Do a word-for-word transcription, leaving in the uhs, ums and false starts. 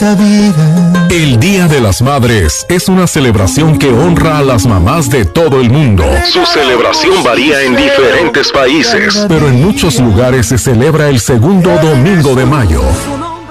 esta vida. El Día de las Madres es una celebración que honra a las mamás de todo el mundo. Su celebración varía en diferentes países, pero en muchos lugares se celebra el segundo domingo de mayo.